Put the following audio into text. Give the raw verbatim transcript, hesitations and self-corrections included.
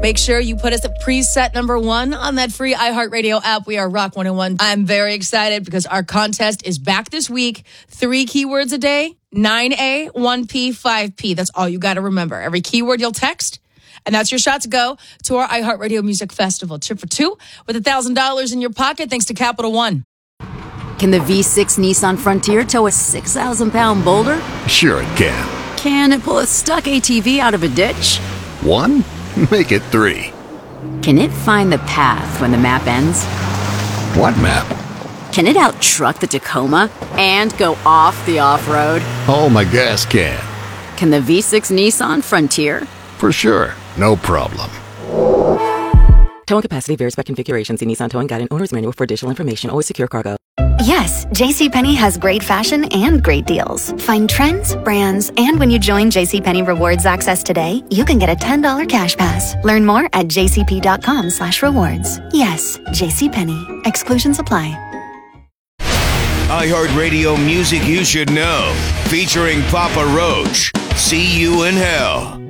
Make sure you put us at preset number one on that free iHeartRadio app. We are Rock one oh one. I'm very excited because our contest is back this week. Three keywords a day, nine A, one P, five P. That's all you got to remember. Every keyword you'll text, and that's your shot to go to our iHeartRadio Music Festival. Trip for two with one thousand dollars in your pocket thanks to Capital One. Can the V six Nissan Frontier tow a six thousand pound boulder? Sure it can. Can it pull a stuck A T V out of a ditch? One? Make it three. Can it find the path when the map ends? What map? Can it out-truck the Tacoma and go off the off-road? Oh, my gas can. Can the V six Nissan Frontier? For sure. No problem. Towing capacity varies by configuration. See Nissan Towing Guide and Owner's Manual for additional information. Always secure cargo. Yes, JCPenney has great fashion and great deals. Find trends, brands, and when you join JCPenney Rewards Access today, you can get a ten dollars cash pass. Learn more at jcp.com slash rewards. Yes, JCPenney. Exclusions apply. iHeartRadio Music You Should Know, featuring Papa Roach. See You in Hell.